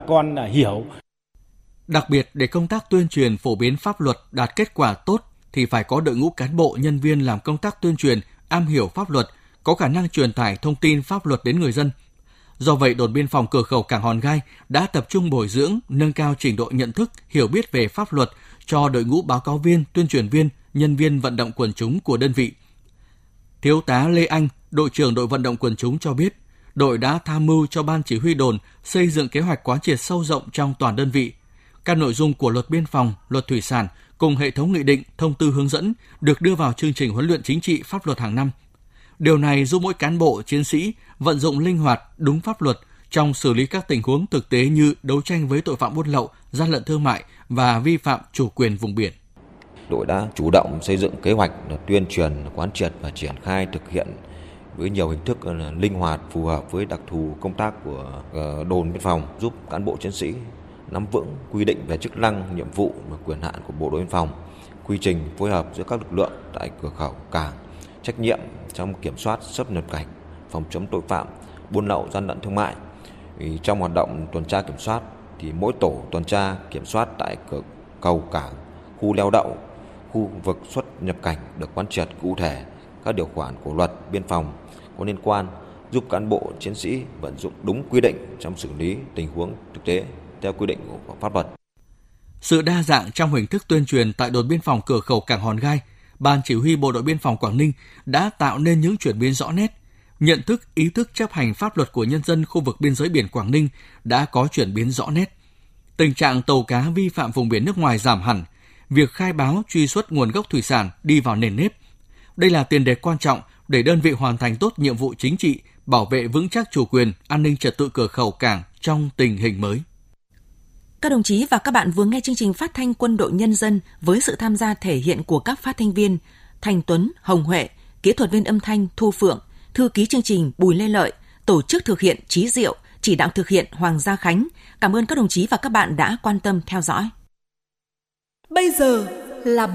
con hiểu. Đặc biệt, để công tác tuyên truyền phổ biến pháp luật đạt kết quả tốt thì phải có đội ngũ cán bộ, nhân viên làm công tác tuyên truyền, am hiểu pháp luật, có khả năng truyền tải thông tin pháp luật đến người dân. Do vậy, đồn biên phòng cửa khẩu Cảng Hòn Gai đã tập trung bồi dưỡng, nâng cao trình độ nhận thức, hiểu biết về pháp luật cho đội ngũ báo cáo viên, tuyên truyền viên, nhân viên vận động quần chúng của đơn vị. Thiếu tá Lê Anh, đội trưởng đội vận động quần chúng cho biết, đội đã tham mưu cho ban chỉ huy đồn xây dựng kế hoạch quán triệt sâu rộng trong toàn đơn vị. Các nội dung của luật biên phòng, luật thủy sản cùng hệ thống nghị định, thông tư hướng dẫn được đưa vào chương trình huấn luyện chính trị pháp luật hàng năm. Điều này giúp mỗi cán bộ, chiến sĩ vận dụng linh hoạt, đúng pháp luật trong xử lý các tình huống thực tế như đấu tranh với tội phạm buôn lậu, gian lận thương mại và vi phạm chủ quyền vùng biển. Đội đã chủ động xây dựng kế hoạch tuyên truyền, quán triệt và triển khai thực hiện với nhiều hình thức linh hoạt, phù hợp với đặc thù công tác của đồn biên phòng, giúp cán bộ chiến sĩ nắm vững quy định về chức năng, nhiệm vụ và quyền hạn của bộ đội biên phòng, quy trình phối hợp giữa các lực lượng tại cửa khẩu, cảng, trách nhiệm trong kiểm soát xuất nhập cảnh, phòng chống tội phạm buôn lậu, gian lận thương mại. Trong hoạt động tuần tra kiểm soát thì mỗi tổ tuần tra kiểm soát tại cửa cầu, cảng, khu neo đậu, khu vực xuất nhập cảnh được quán triệt cụ thể các điều khoản của luật biên phòng có liên quan, giúp cán bộ chiến sĩ vận dụng đúng quy định trong xử lý tình huống thực tế theo quy định của pháp luật. Sự đa dạng trong hình thức tuyên truyền tại đồn biên phòng cửa khẩu Cảng Hòn Gai, Ban Chỉ huy Bộ đội Biên phòng Quảng Ninh đã tạo nên những chuyển biến rõ nét. Nhận thức, ý thức chấp hành pháp luật của nhân dân khu vực biên giới biển Quảng Ninh đã có chuyển biến rõ nét. Tình trạng tàu cá vi phạm vùng biển nước ngoài giảm hẳn, việc khai báo truy xuất nguồn gốc thủy sản đi vào nền nếp. Đây là tiền đề quan trọng để đơn vị hoàn thành tốt nhiệm vụ chính trị, bảo vệ vững chắc chủ quyền, an ninh trật tự cửa khẩu cảng trong tình hình mới. Các đồng chí và các bạn vừa nghe chương trình phát thanh Quân đội Nhân dân với sự tham gia thể hiện của các phát thanh viên Thành Tuấn, Hồng Huệ, kỹ thuật viên âm thanh Thu Phượng, thư ký chương trình Bùi Lê Lợi, tổ chức thực hiện Chí Diệu, chỉ đạo thực hiện Hoàng Gia Khánh. Cảm ơn các đồng chí và các bạn đã quan tâm theo dõi. Bây giờ là